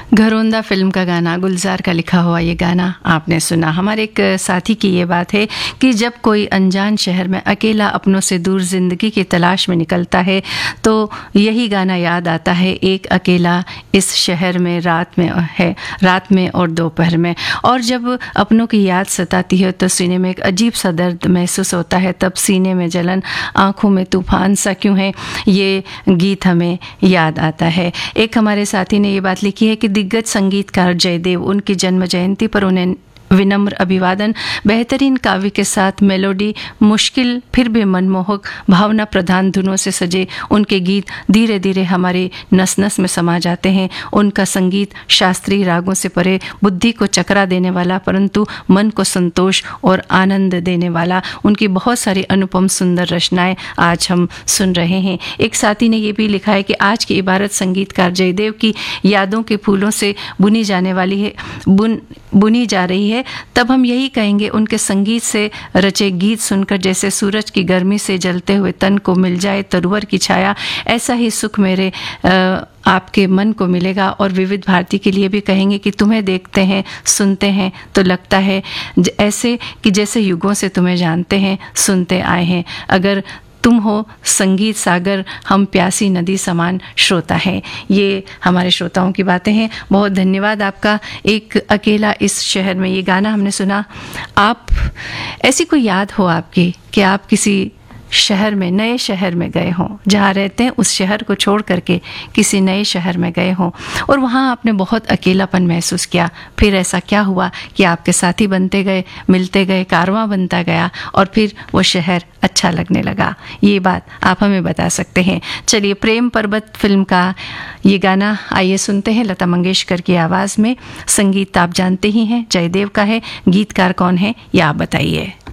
Gharonda film का गाना, गुलजार का लिखा हुआ ये गाना आपने सुना। हमारे एक साथी की ये बात है कि जब कोई अनजान शहर में अकेला अपनों से दूर जिंदगी की तलाश में निकलता है तो यही गाना याद आता है, एक अकेला इस शहर में रात में और दोपहर में। और जब अपनों की याद सताती है तो सीने में एक अजीब सा दर्द महसूस होता है, तब सीने में जलन, आंखों में तूफान सा क्यों है, ये गीत हमें याद आता है। एक हमारे साथी ने ये बात लिखी है कि दिग्गज संगीतकार जयदेव, उनकी जन्म जयंती पर उन्हें विनम्र अभिवादन, बेहतरीन काव्य के साथ मेलोडी, मुश्किल फिर भी मनमोहक भावना प्रधान धुनों से सजे उनके गीत धीरे धीरे हमारी नस नस में समा जाते हैं। उनका संगीत शास्त्रीय रागों से परे, बुद्धि को चकरा देने वाला परंतु मन को संतोष और आनंद देने वाला, उनकी बहुत सारी अनुपम सुंदर रचनाएं आज हम सुन रहे हैं। एक साथी ने ये भी लिखा है कि आज की इबारत संगीतकार जयदेव की यादों के फूलों से बुनी जा रही है, तब हम यही कहेंगे उनके संगीत से रचे गीत सुनकर जैसे सूरज की गर्मी से जलते हुए तन को मिल जाए तरुवर की छाया, ऐसा ही सुख मेरे आपके मन को मिलेगा। और विविध भारती के लिए भी कहेंगे कि तुम्हें देखते हैं, सुनते हैं तो लगता है ऐसे कि जैसे युगों से तुम्हें जानते हैं, सुनते आए हैं। अगर तुम हो संगीत सागर, हम प्यासी नदी समान श्रोता है। ये हमारे श्रोताओं की बातें हैं। बहुत धन्यवाद आपका। एक अकेला इस शहर में ये गाना हमने सुना। आप ऐसी कोई याद हो आपकी कि आप किसी शहर में, नए शहर में गए हों, जहाँ रहते हैं उस शहर को छोड़ करके किसी नए शहर में गए हों और वहाँ आपने बहुत अकेलापन महसूस किया, फिर ऐसा क्या हुआ कि आपके साथी बनते गए, मिलते गए, कारवां बनता गया और फिर वो शहर अच्छा लगने लगा। ये बात आप हमें बता सकते हैं। चलिए, प्रेम पर्वत फिल्म का ये गाना आइए सुनते हैं लता मंगेशकर की आवाज़ में। संगीत आप जानते ही हैं, जयदेव का है। गीतकार कौन है ये आप बताइए।